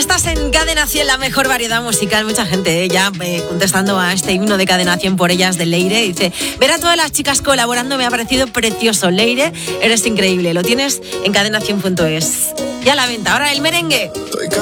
Estás en Cadena 100, la mejor variedad musical. Mucha gente ya contestando a este himno de Cadena 100 por ellas de Leire. Dice, ver a todas las chicas colaborando me ha parecido precioso. Leire, eres increíble. Lo tienes en cadena100.es. Y a la venta. Ahora el merengue.